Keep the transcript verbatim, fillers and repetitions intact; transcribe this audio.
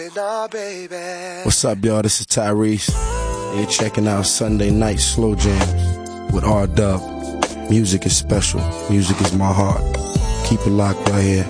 What's up, y'all? This is Tyrese. You're checking out Sunday Night Slow Jams with R Dub. Music is special. Music is my heart. Keep it locked right here.